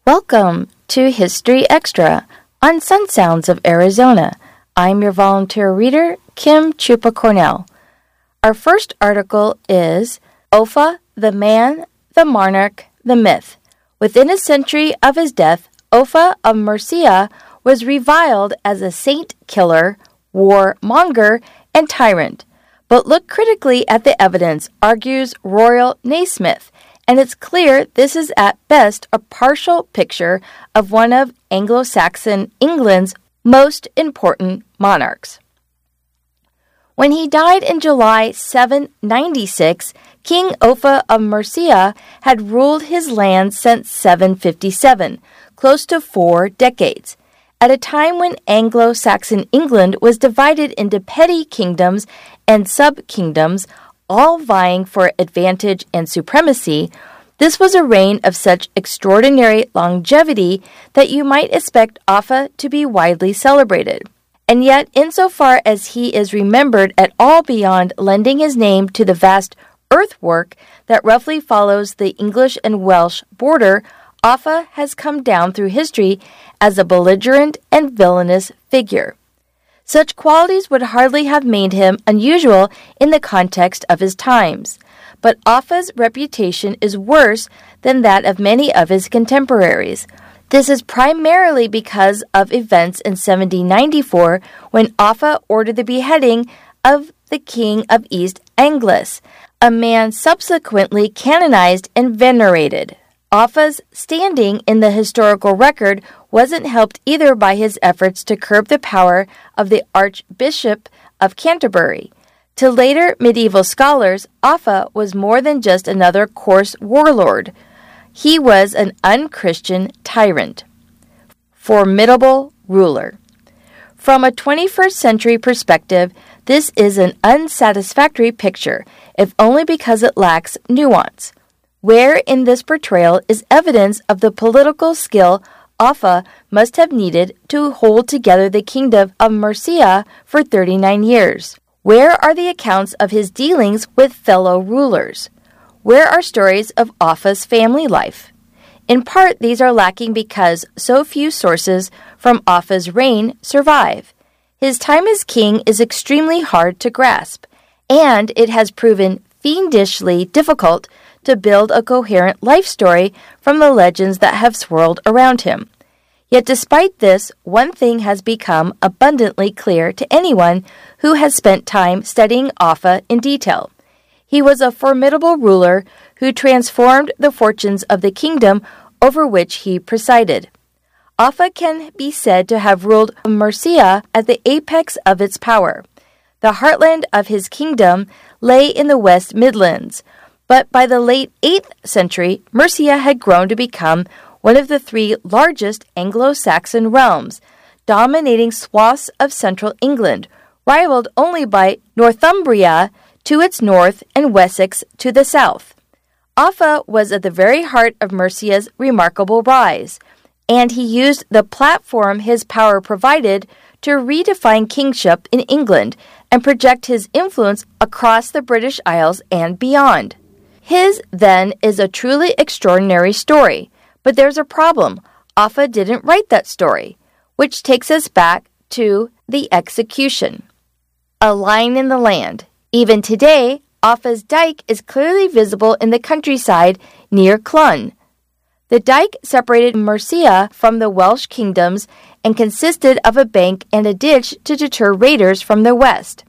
Welcome to History Extra on Sun Sounds of Arizona. I'm your volunteer reader, Kim Chupa Cornell. Our first article is Offa, the Man, the Monarch, the Myth. Within a century of his death, Offa of Murcia was reviled as a saint-killer, war-monger, and tyrant. But look critically at the evidence, argues Royal Naismith, and it's clear this is at best a partial picture of one of Anglo-Saxon England's most important monarchs. When he died in July 796, King Offa of Murcia had ruled his land since 757, close to 4 decades. At a time when Anglo-Saxon England was divided into petty kingdoms and sub-kingdoms, all vying for advantage and supremacy, this was a reign of such extraordinary longevity that you might expect Offa to be widely celebrated. And yet, insofar as he is remembered at all beyond lending his name to the vast earthwork that roughly follows the English and Welsh border, Offa has come down through history as a belligerent and villainous figure. Such qualities would hardly have made him unusual in the context of his times, but Offa's reputation is worse than that of many of his contemporaries. This is primarily because of events in 1794 when Offa ordered the beheading of the King of East Anglis, a man subsequently canonized and venerated. Offa's standing in the historical record wasn't helped either by his efforts to curb the power of the Archbishop of Canterbury. To later medieval scholars, Offa was more than just another coarse warlord. He was an unchristian tyrant. Formidable ruler. From a 21st century perspective, this is an unsatisfactory picture, if only because it lacks nuance. Where in this portrayal is evidence of the political skill Offa must have needed to hold together the kingdom of Murcia for 39 years? Where are the accounts of his dealings with fellow rulers? Where are stories of Offa's family life? In part, these are lacking because so few sources from Offa's reign survive. His time as king is extremely hard to grasp, and it has proven fiendishly difficult to build a coherent life story from the legends that have swirled around him. Yet despite this, one thing has become abundantly clear to anyone who has spent time studying Offa in detail. He was a formidable ruler who transformed the fortunes of the kingdom over which he presided. Offa can be said to have ruled Murcia at the apex of its power. The heartland of his kingdom lay in the West Midlands, but by the late 8th century, Murcia had grown to become one of the 3 largest Anglo-Saxon realms, dominating swaths of central England, rivaled only by Northumbria to its north and Wessex to the south. Offa was at the very heart of Murcia's remarkable rise, and he used the platform his power provided to redefine kingship in England and project his influence across the British Isles and beyond. His, then, is a truly extraordinary story, but there's a problem. Offa didn't write that story, which takes us back to the execution. A line in the land. Even today, Offa's dyke is clearly visible in the countryside near Clun. The dyke separated Murcia from the Welsh kingdoms and consisted of a bank and a ditch to deter raiders from the west.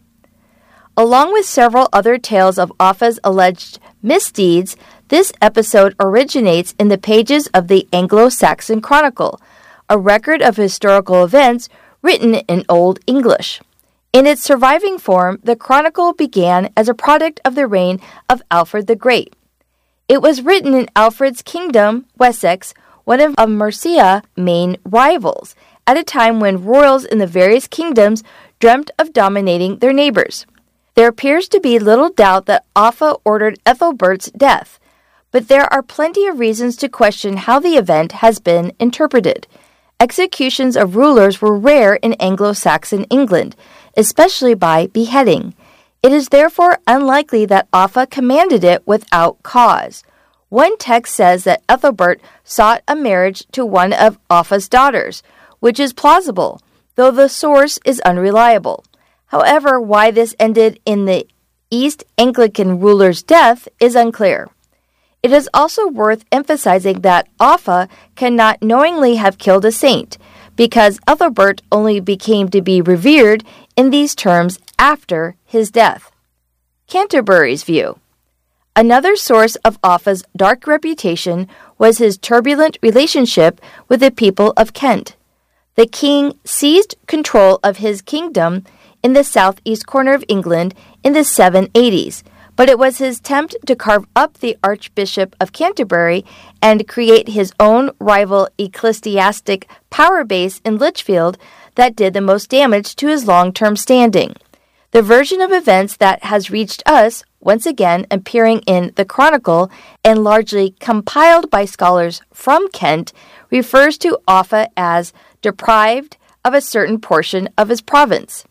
Along with several other tales of Offa's alleged misdeeds, this episode originates in the pages of the Anglo-Saxon Chronicle, a record of historical events written in Old English. In its surviving form, the Chronicle began as a product of the reign of Alfred the Great. It was written in Alfred's kingdom, Wessex, one of Murcia's main rivals, at a time when royals in the various kingdoms dreamt of dominating their neighbors. There appears to be little doubt that Offa ordered Ethelbert's death, but there are plenty of reasons to question how the event has been interpreted. Executions of rulers were rare in Anglo-Saxon England, especially by beheading. It is therefore unlikely that Offa commanded it without cause. One text says that Ethelbert sought a marriage to one of Offa's daughters, which is plausible, though the source is unreliable. However, why this ended in the East Anglican ruler's death is unclear. It is also worth emphasizing that Offa cannot knowingly have killed a saint, because Ethelbert only became to be revered in these terms after his death. Canterbury's view. Another source of Offa's dark reputation was his turbulent relationship with the people of Kent. The king seized control of his kingdom in the southeast corner of England in the 780s, but it was his attempt to carve up the Archbishop of Canterbury and create his own rival ecclesiastic power base in Lichfield that did the most damage to his long-term standing. The version of events that has reached us, once again appearing in the Chronicle and largely compiled by scholars from Kent, refers to Offa as deprived of a certain portion of his province.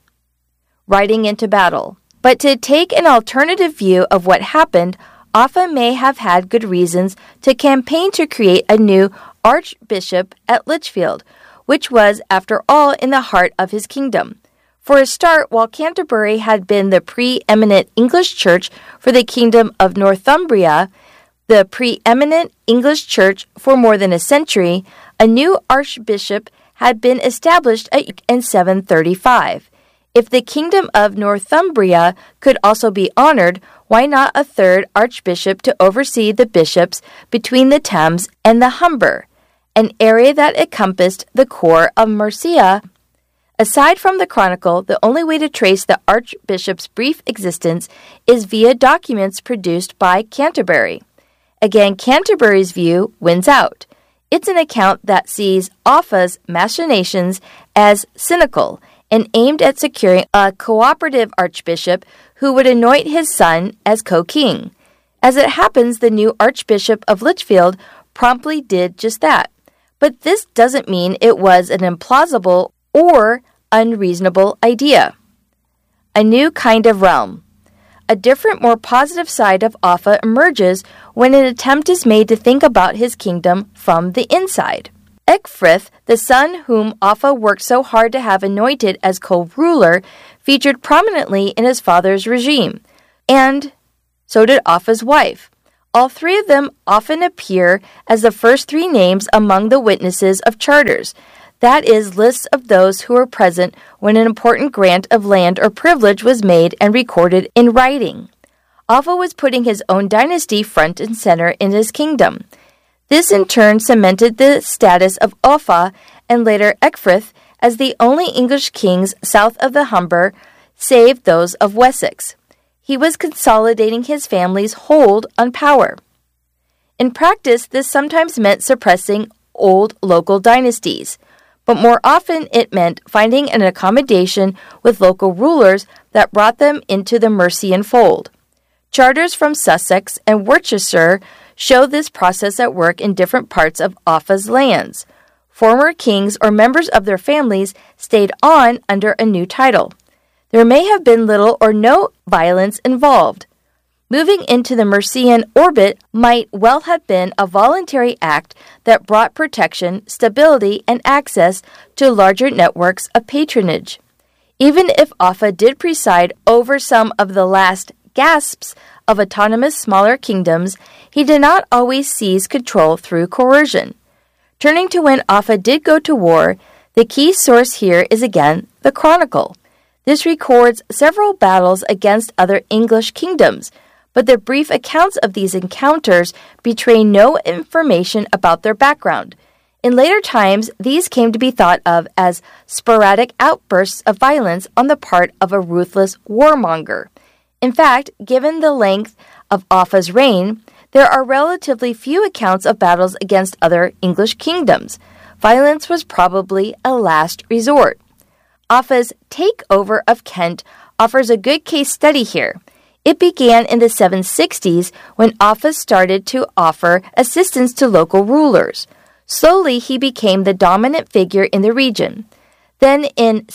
Riding into battle. But to take an alternative view of what happened, Offa may have had good reasons to campaign to create a new archbishop at Lichfield, which was, after all, in the heart of his kingdom. For a start, while Canterbury had been the preeminent English church for the kingdom of Northumbria, the preeminent English church for more than a century, a new archbishop had been established in 735. If the kingdom of Northumbria could also be honored, why not a third archbishop to oversee the bishops between the Thames and the Humber, an area that encompassed the core of Mercia? Aside from the Chronicle, the only way to trace the archbishop's brief existence is via documents produced by Canterbury. Again, Canterbury's view wins out. It's an account that sees Offa's machinations as cynical and aimed at securing a cooperative archbishop who would anoint his son as co-king. As it happens, the new Archbishop of Lichfield promptly did just that. But this doesn't mean it was an implausible or unreasonable idea. A new kind of realm. A different, more positive side of Offa emerges when an attempt is made to think about his kingdom from the inside. Ecgfrith, the son whom Offa worked so hard to have anointed as co-ruler, featured prominently in his father's regime, and so did Offa's wife. All three of them often appear as the first three names among the witnesses of charters, that is, lists of those who were present when an important grant of land or privilege was made and recorded in writing. Offa was putting his own dynasty front and center in his kingdom. This in turn cemented the status of Offa and later Ecgfrith as the only English kings south of the Humber, save those of Wessex. He was consolidating his family's hold on power. In practice, this sometimes meant suppressing old local dynasties, but more often it meant finding an accommodation with local rulers that brought them into the Mercian fold. Charters from Sussex and Worcestershire show this process at work in different parts of Offa's lands. Former kings or members of their families stayed on under a new title. There may have been little or no violence involved. Moving into the Mercian orbit might well have been a voluntary act that brought protection, stability, and access to larger networks of patronage. Even if Offa did preside over some of the last gasps of autonomous smaller kingdoms, he did not always seize control through coercion. Turning to when Offa did go to war, the key source here is again the Chronicle. This records several battles against other English kingdoms, but the brief accounts of these encounters betray no information about their background. In later times, these came to be thought of as sporadic outbursts of violence on the part of a ruthless warmonger. In fact, given the length of Offa's reign, there are relatively few accounts of battles against other English kingdoms. Violence was probably a last resort. Offa's takeover of Kent offers a good case study here. It began in the 760s when Offa started to offer assistance to local rulers. Slowly, he became the dominant figure in the region. Then in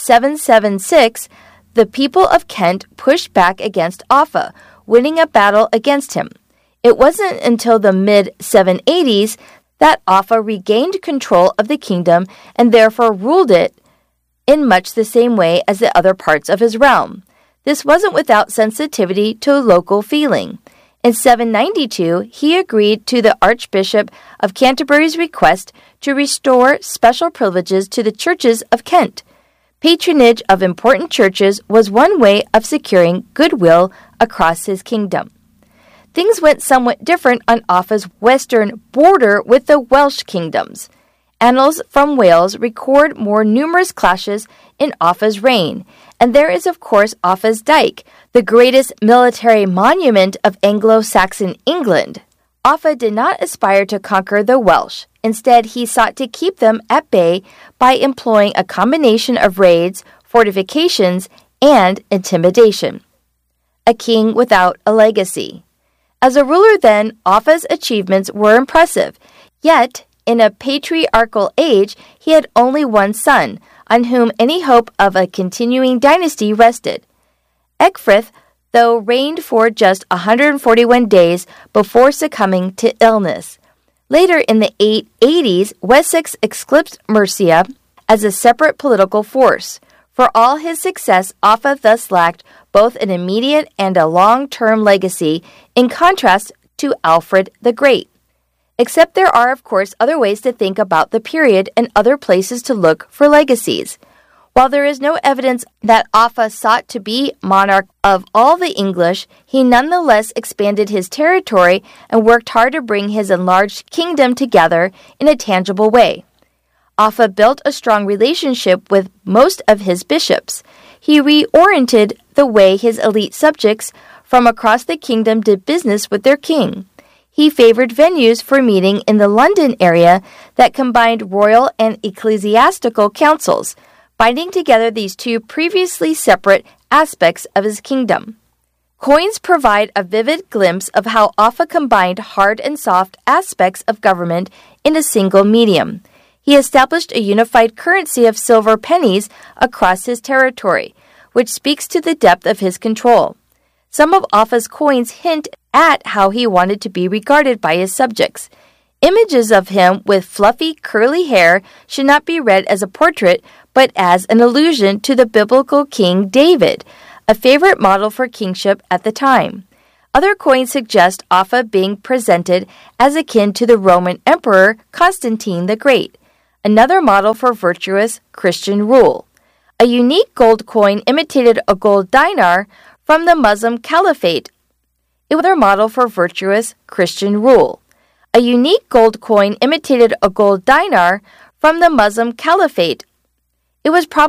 776, the people of Kent pushed back against Offa, winning a battle against him. It wasn't until the mid-780s that Offa regained control of the kingdom and therefore ruled it in much the same way as the other parts of his realm. This wasn't without sensitivity to local feeling. In 792, he agreed to the Archbishop of Canterbury's request to restore special privileges to the churches of Kent. Patronage of important churches was one way of securing goodwill across his kingdom. Things went somewhat different on Offa's western border with the Welsh kingdoms. Annals from Wales record more numerous clashes in Offa's reign, and there is of course Offa's Dyke, the greatest military monument of Anglo-Saxon England. Offa did not aspire to conquer the Welsh. Instead, he sought to keep them at bay by employing a combination of raids, fortifications, and intimidation. A king without a legacy. As a ruler then, Offa's achievements were impressive, yet in a patriarchal age, he had only one son, on whom any hope of a continuing dynasty rested. Ecgfrith, though, reigned for just 141 days before succumbing to illness. Later in the 880s, Wessex eclipsed Mercia as a separate political force. For all his success, Offa thus lacked both an immediate and a long-term legacy, in contrast to Alfred the Great. Except there are, of course, other ways to think about the period and other places to look for legacies. While there is no evidence that Offa sought to be monarch of all the English, he nonetheless expanded his territory and worked hard to bring his enlarged kingdom together in a tangible way. Offa built a strong relationship with most of his bishops. He reoriented the way his elite subjects from across the kingdom did business with their king. He favored venues for meeting in the London area that combined royal and ecclesiastical councils, binding together these two previously separate aspects of his kingdom. Coins provide a vivid glimpse of how Offa combined hard and soft aspects of government in a single medium. He established a unified currency of silver pennies across his territory, which speaks to the depth of his control. Some of Offa's coins hint at how he wanted to be regarded by his subjects. Images of him with fluffy, curly hair should not be read as a portrait, but as an allusion to the biblical King David, a favorite model for kingship at the time. Other coins suggest Offa being presented as akin to the Roman Emperor Constantine the Great, another model for virtuous Christian rule. A unique gold coin imitated a gold dinar from the Muslim Caliphate, another model for virtuous Christian rule. A unique gold coin imitated a gold dinar from the Muslim Caliphate. It was probably